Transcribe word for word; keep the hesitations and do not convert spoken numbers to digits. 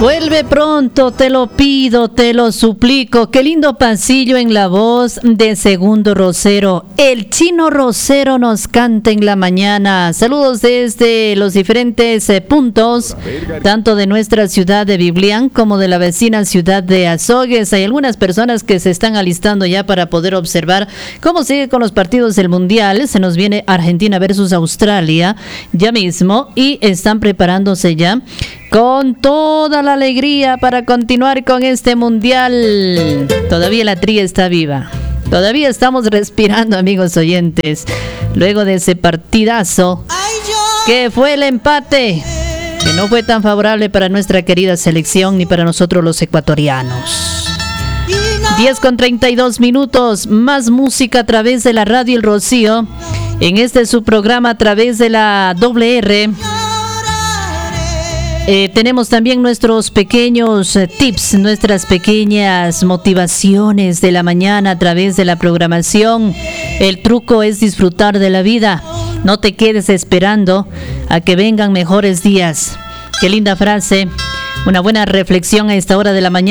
Vuelve pronto, te lo pido, te lo suplico. Qué lindo pasillo en la voz de Segundo Rosero. El Chino Rosero nos canta en la mañana. Saludos desde los diferentes eh, puntos, tanto de nuestra ciudad de Biblián como de la vecina ciudad de Azogues. Hay algunas personas que se están alistando ya para poder observar cómo sigue con los partidos del Mundial. Se nos viene Argentina versus Australia ya mismo y están preparándose ya con toda la alegría para continuar con este mundial. Todavía la tría está viva. Todavía estamos respirando, amigos oyentes. Luego de ese partidazo que fue el empate, que no fue tan favorable para nuestra querida selección ni para nosotros los ecuatorianos. diez con treinta y dos minutos. Más música a través de la radio El Rocío. En este su programa a través de la doble R. Eh, tenemos también nuestros pequeños eh, tips, nuestras pequeñas motivaciones de la mañana a través de la programación. El truco es disfrutar de la vida. No te quedes esperando a que vengan mejores días. Qué linda frase. Una buena reflexión a esta hora de la mañana.